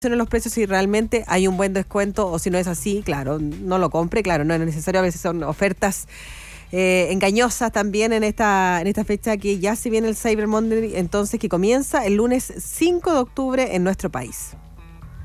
en los precios si realmente hay un buen descuento o si no es así, claro, no lo compre, claro, no es necesario, a veces son ofertas engañosas también en esta fecha que ya se viene el Cyber Monday, entonces que comienza el lunes 5 de octubre en nuestro país.